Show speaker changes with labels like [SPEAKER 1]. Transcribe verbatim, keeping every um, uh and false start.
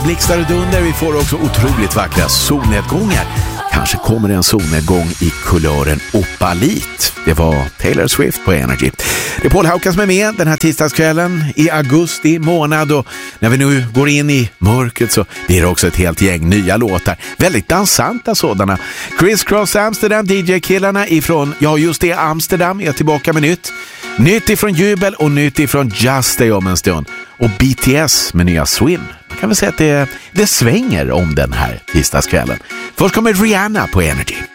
[SPEAKER 1] blixtar och dunder. Vi får också otroligt vackra solnedgångar. Kanske kommer en solnedgång i kulören opalit. Det var Taylor Swift på Energy. Det är Paul Haukas med med den här tisdagskvällen i augusti månad, och när vi nu går in i mörkret så blir det också ett helt gäng nya låtar. Väldigt dansanta sådana. Criss Cross Amsterdam, D J-killarna ifrån, ja just det, Amsterdam är tillbaka med nytt. Nytt ifrån Jubel och nytt ifrån Just Day om en stund. Och B T S med nya Swim. Man kan väl säga att det, det svänger om den här tisdagskvällen. Först kommer Rihanna på Energy.